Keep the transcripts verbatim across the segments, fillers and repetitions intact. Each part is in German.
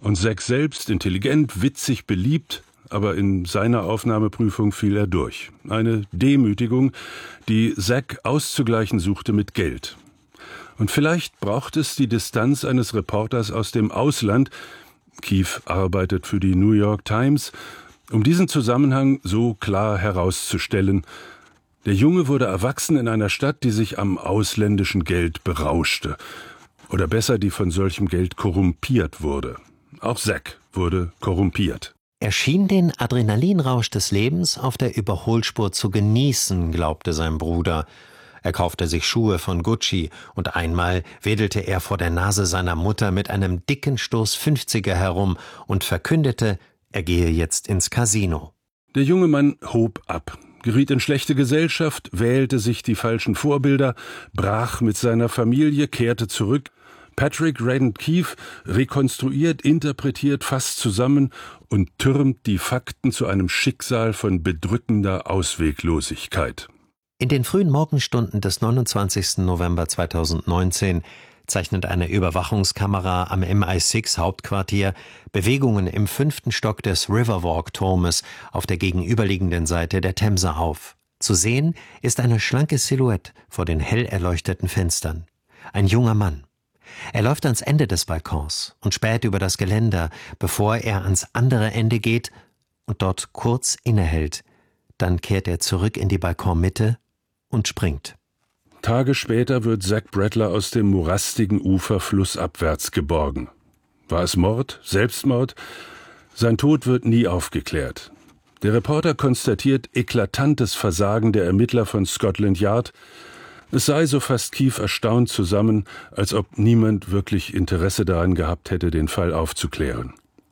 Und Zack selbst, intelligent, witzig, beliebt, aber in seiner Aufnahmeprüfung fiel er durch. Eine Demütigung, die Zack auszugleichen suchte mit Geld. Und vielleicht braucht es die Distanz eines Reporters aus dem Ausland, Keefe arbeitet für die New York Times, um diesen Zusammenhang so klar herauszustellen. Der Junge wurde erwachsen in einer Stadt, die sich am ausländischen Geld berauschte. Oder besser, die von solchem Geld korrumpiert wurde. Auch Zack wurde korrumpiert. Er schien den Adrenalinrausch des Lebens auf der Überholspur zu genießen, glaubte sein Bruder. Er kaufte sich Schuhe von Gucci und einmal wedelte er vor der Nase seiner Mutter mit einem dicken Stoß Fünfziger herum und verkündete, er gehe jetzt ins Casino. Der junge Mann hob ab, geriet in schlechte Gesellschaft, wählte sich die falschen Vorbilder, brach mit seiner Familie, kehrte zurück. Patrick Radden Keefe rekonstruiert, interpretiert, fasst zusammen und türmt die Fakten zu einem Schicksal von bedrückender Ausweglosigkeit. In den frühen Morgenstunden des neunundzwanzigsten November zweitausendneunzehn zeichnet eine Überwachungskamera am M I sechs Hauptquartier Bewegungen im fünften Stock des Riverwalk-Turmes auf der gegenüberliegenden Seite der Themse auf. Zu sehen ist eine schlanke Silhouette vor den hell erleuchteten Fenstern. Ein junger Mann. Er läuft ans Ende des Balkons und späht über das Geländer, bevor er ans andere Ende geht und dort kurz innehält. Dann kehrt er zurück in die Balkonmitte und springt. Tage später wird Zack Bradler aus dem morastigen Ufer flussabwärts geborgen. War es Mord? Selbstmord? Sein Tod wird nie aufgeklärt. Der Reporter konstatiert eklatantes Versagen der Ermittler von Scotland Yard. Es sei, so fasst Keefe erstaunt zusammen, als ob niemand wirklich Interesse daran gehabt hätte, den Fall aufzuklären.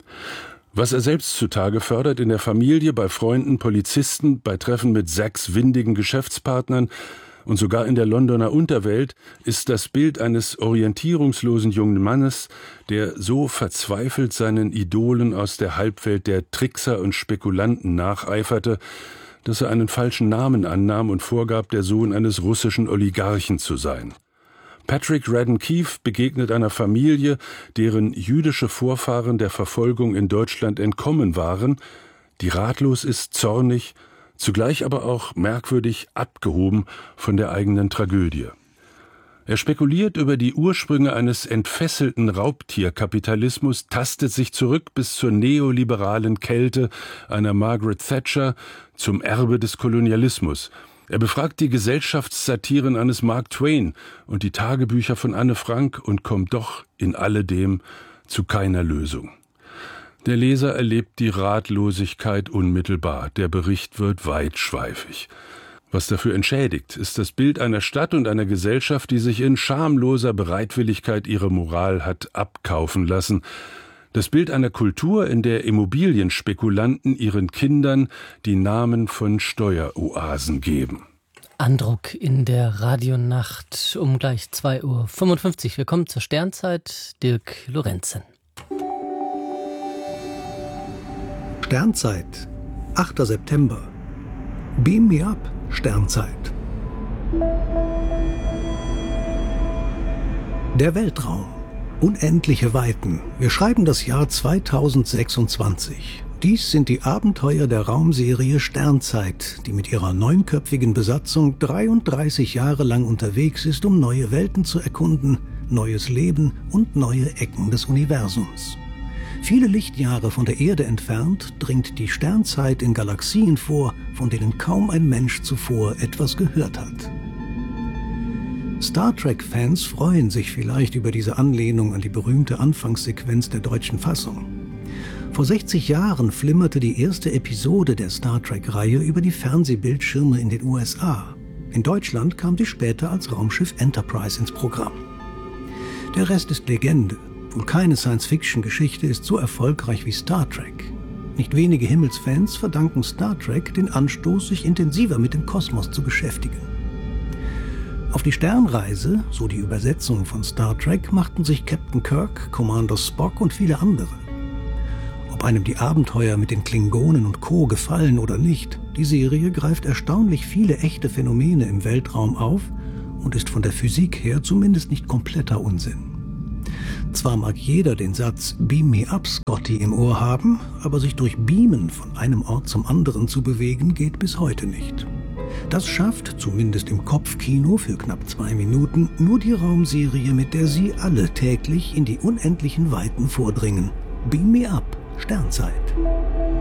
Was er selbst zutage fördert in der Familie, bei Freunden, Polizisten, bei Treffen mit Zacks windigen Geschäftspartnern und sogar in der Londoner Unterwelt, ist das Bild eines orientierungslosen jungen Mannes, der so verzweifelt seinen Idolen aus der Halbwelt der Trickser und Spekulanten nacheiferte, dass er einen falschen Namen annahm und vorgab, der Sohn eines russischen Oligarchen zu sein. Patrick Radden Keefe begegnet einer Familie, deren jüdische Vorfahren der Verfolgung in Deutschland entkommen waren, die ratlos ist, zornig, zugleich aber auch merkwürdig abgehoben von der eigenen Tragödie. Er spekuliert über die Ursprünge eines entfesselten Raubtierkapitalismus, tastet sich zurück bis zur neoliberalen Kälte einer Margaret Thatcher, zum Erbe des Kolonialismus. Er befragt die Gesellschaftssatiren eines Mark Twain und die Tagebücher von Anne Frank und kommt doch in alledem zu keiner Lösung. Der Leser erlebt die Ratlosigkeit unmittelbar, der Bericht wird weitschweifig. Was dafür entschädigt, ist das Bild einer Stadt und einer Gesellschaft, die sich in schamloser Bereitwilligkeit ihre Moral hat abkaufen lassen. Das Bild einer Kultur, in der Immobilienspekulanten ihren Kindern die Namen von Steueroasen geben. Andruck in der Radionacht um gleich zwei Uhr fünfundfünfzig. Willkommen zur Sternzeit, Dirk Lorenzen. Sternzeit, achter September. Beam me up, Sternzeit. Der Weltraum. Unendliche Weiten. Wir schreiben das Jahr zweitausendsechsundzwanzig. Dies sind die Abenteuer der Raumserie Sternzeit, die mit ihrer neunköpfigen Besatzung dreiunddreißig Jahre lang unterwegs ist, um neue Welten zu erkunden, neues Leben und neue Ecken des Universums. Viele Lichtjahre von der Erde entfernt dringt die Sternzeit in Galaxien vor, von denen kaum ein Mensch zuvor etwas gehört hat. Star Trek-Fans freuen sich vielleicht über diese Anlehnung an die berühmte Anfangssequenz der deutschen Fassung. Vor sechzig Jahren flimmerte die erste Episode der Star Trek-Reihe über die Fernsehbildschirme in den U S A. In Deutschland kam sie später als Raumschiff Enterprise ins Programm. Der Rest ist Legende. Wohl keine Science-Fiction-Geschichte ist so erfolgreich wie Star Trek. Nicht wenige Himmelsfans verdanken Star Trek den Anstoß, sich intensiver mit dem Kosmos zu beschäftigen. Auf die Sternreise, so die Übersetzung von Star Trek, machten sich Captain Kirk, Commander Spock und viele andere. Ob einem die Abenteuer mit den Klingonen und Co. gefallen oder nicht, die Serie greift erstaunlich viele echte Phänomene im Weltraum auf und ist von der Physik her zumindest nicht kompletter Unsinn. Zwar mag jeder den Satz "Beam me up, Scotty" im Ohr haben, aber sich durch Beamen von einem Ort zum anderen zu bewegen, geht bis heute nicht. Das schafft, zumindest im Kopfkino für knapp zwei Minuten, nur die Raumserie, mit der Sie alle täglich in die unendlichen Weiten vordringen. Beam me up, Sternzeit.